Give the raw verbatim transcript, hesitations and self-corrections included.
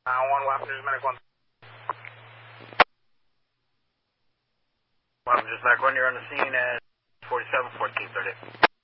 nine one, Wapton, just medic one. Wapton, just medic one, you're on the scene at forty-seven, fourteen thirty.